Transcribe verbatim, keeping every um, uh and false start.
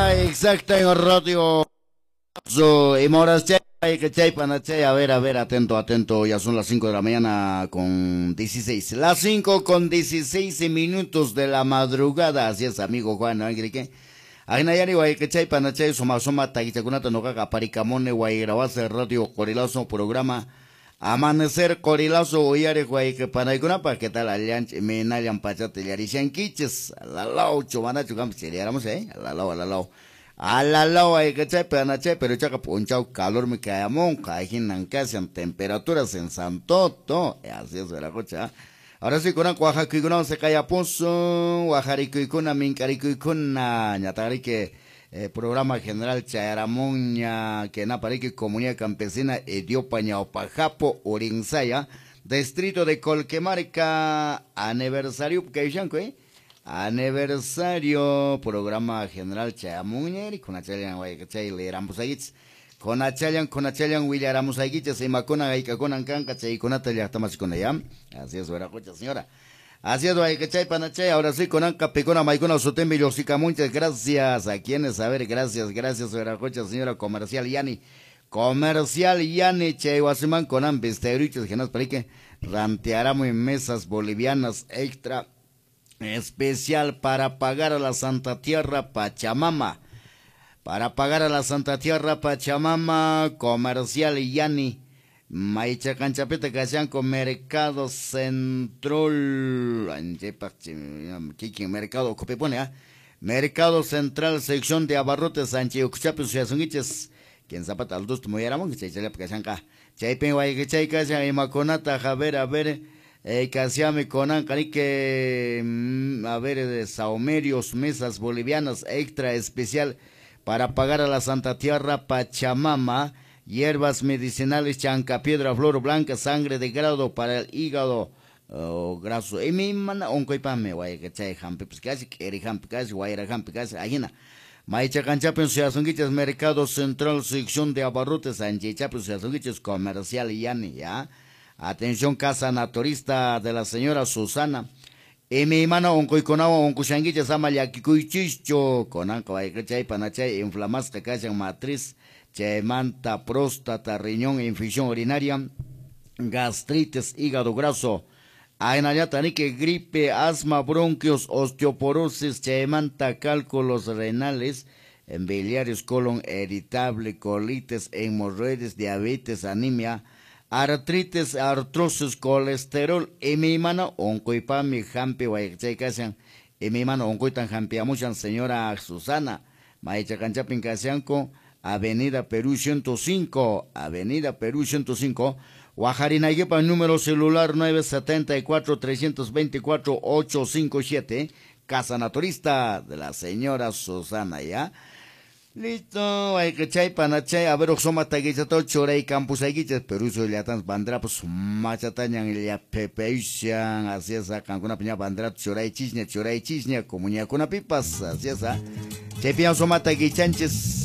hora exacta en radio. So, y moras chay, que chay pana chay, a ver, a ver, atento, atento, ya son las cinco de la mañana con dieciséis. Las cinco con dieciséis minutos de la madrugada, así es, amigo Juan, ¿no? ¿Qué? Agnayani guay que chay pana chay, soma soma taquichacunata no caga paricamone guay grabase radio Corilazo programa Amanecer Corilazo oyare guay que panaygunapa, ¿qué tal alianch me nalian pachate yarishan kiches, la lao chumana chugam seriáramos eh, la lao la lao. A la lao hay que chay pana chay, pero chaca ponchao calor me cae amon, cajinan casi en temperaturas en Santoto, así es la cocha. Ahora sí, con Oaxaca y con se calla pozo, Oaxaca y con Mincarico y con Ñatari que eh, programa general Chayaramoña, que na parique comunidad campesina Ediopaña Opajapo, Orinsaya, distrito de Colquemarca, aniversario, que eh? Aniversario, programa general Chayaramoña, y con Achalian Guayacachay, le éramos ahí. Con Achalian, con Achalian, William Ramos Aguicha, se macona, y caconan canca, chay, con Atalia, estamos con ella. Así es, vera cocha, señora. Así es, Guayacachay, Panachay, ahora sí, con Anca, Picona, Maicona, Sotembi, Yosica, muchas gracias. A quienes, a ver, gracias, gracias, vera cocha, señora comercial Yani. Comercial Yani, Chay, Guasiman, con Ambisterichos, que nos parique, ranteáramos en mesas bolivianas extra especial para pagar a la Santa Tierra Pachamama. Para pagar a la Santa Tierra Pachamama, comercial Yani, Maicha Canchapeta, Cayanco, Mercado Central, Mercado, Copepone, ¿ah? Mercado Central, sección de abarrotes, Sánchez, Ocuchapes, Suyasunguiches, quien zapata al dos, como éramos, que Chay, Cayanca, Chaypen, Guayachay, Cayan, y Maconata, Javer, a ver, eh, Casiame, Conan, Carique, a ver, de saumerios, mesas bolivianas, extra especial, para pagar a la Santa Tierra Pachamama, hierbas medicinales, chanca, piedra, flor blanca, sangre de grado para el hígado oh, graso. Y mi mana, un coipame, guay, que chay, jampe, pues casi, eri jampe, casi, guayra jampe, casi, ajena. Maicha canchapen, suyasunguiches, Mercado Central, sección de abarrotes, anchichapen, suyasunguiches, comercial Yani, ya. Atención, casa naturista de la señora Susana. Y mi mano, un coiconao, un cuchanguilla, sama ya kikuichicho, con anco, hay que chay, panachay, inflamaste, cacha, matriz, manta, próstata, riñón, infección urinaria, gastritis, hígado graso, ainayatanique, gripe, asma, bronquios, osteoporosis, manta, cálculos renales, biliares, colon irritable, colitis, hemorroides, diabetes, anemia, artritis, artrosis, colesterol, y mi mano, oncoipami, jampi, guayachay, casan, y mi mano, oncoitan, jampi, amuchan, señora Susana, maicha canchapin, casianco, Avenida Perú ciento cinco, Avenida Perú ciento cinco, Guajarinayepa, número celular nueve siete cuatro, tres dos cuatro, ocho cinco siete, Casa Naturista de la señora Susana, ¿ya? Listo, hay que chay, panachay, a ver, oxoma taguichato, choray, campus, aguiches, Perú, soy leatans, bandra, pues, machatañan, y ya pepeishan, así es, con una piña bandra, choray, chisnia, choray, chisnia, comuña, con una pipas, así es, chay, piña, oxoma taguichanches,